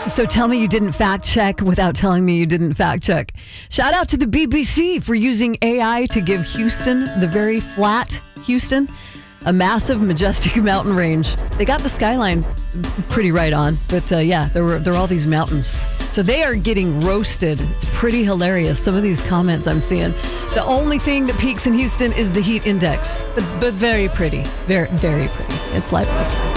So tell me you didn't fact check without telling me you didn't fact check. Shout out to the BBC for using AI to give Houston, the very flat Houston, a massive, majestic mountain range. They got the skyline pretty right on, but yeah, there are all these mountains. So they are getting roasted. It's pretty hilarious, some of these comments I'm seeing. The only thing that peaks in Houston is the heat index, but very pretty. Very, very pretty. It's life.